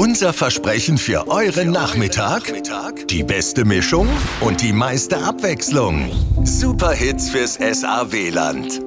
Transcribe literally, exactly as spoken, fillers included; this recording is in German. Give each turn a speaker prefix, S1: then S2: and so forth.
S1: Unser Versprechen für euren Nachmittag? Die beste Mischung und die meiste Abwechslung. Superhits fürs S A W-Land.